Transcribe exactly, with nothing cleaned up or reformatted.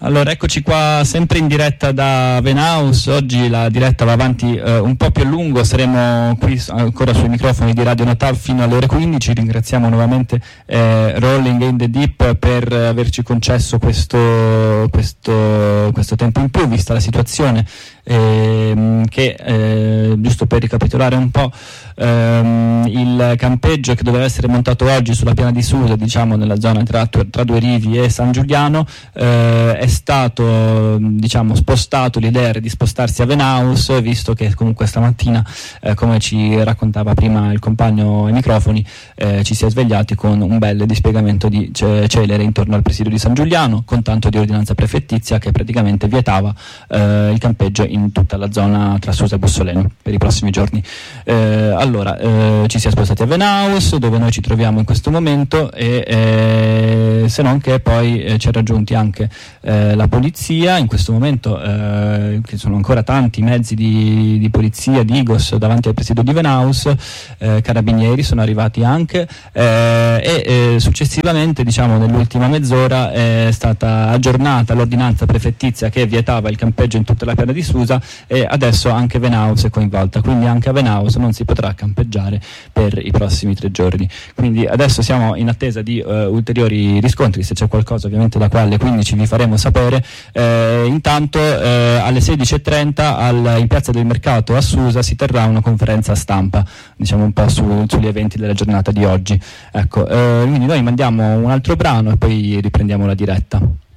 Allora, eccoci qua sempre in diretta da Venaus. Oggi la diretta va avanti eh, un po' più a lungo, saremo qui ancora sui microfoni di Radio Natal fino alle ore quindici. Ringraziamo nuovamente eh, Rolling in the Deep per averci concesso questo, questo, questo tempo in più, vista la situazione eh, che, eh, giusto per ricapitolare un po', ehm, il campeggio che doveva essere montato oggi sulla piana di Susa, diciamo nella zona tra, tra Due Rivi e San Giuliano, eh, è stato diciamo spostato. L'idea era di spostarsi a Venaus, visto che comunque stamattina, eh, come ci raccontava prima il compagno ai microfoni, eh, ci si è svegliati con un bel dispiegamento di ce- celere intorno al presidio di San Giuliano, con tanto di ordinanza prefettizia che praticamente vietava eh, il campeggio in tutta la zona tra Susa e Bussoleno per i prossimi giorni. Eh, allora eh, ci si è spostati a Venaus, dove noi ci troviamo in questo momento, e eh, se non che poi eh, ci ha raggiunti anche eh, la polizia in questo momento, eh, che sono ancora tanti mezzi di, di polizia, di Igos davanti al presidio di Venaus, eh, carabinieri sono arrivati anche, eh, e eh, successivamente, diciamo nell'ultima mezz'ora, è stata aggiornata l'ordinanza prefettizia che vietava il campeggio in tutta la piana di Susa, e adesso anche Venaus è coinvolta, quindi anche a Venaus non si potrà campeggiare per i prossimi tre giorni. Quindi adesso siamo in attesa di uh, ulteriori riscontri, se c'è qualcosa ovviamente da qua alle quindici vi faremo sapere. Eh, intanto eh, alle sedici e trenta al, in piazza del Mercato a Susa si terrà una conferenza stampa, diciamo un po' su, sugli eventi della giornata di oggi. Ecco, eh, quindi noi mandiamo un altro brano e poi riprendiamo la diretta.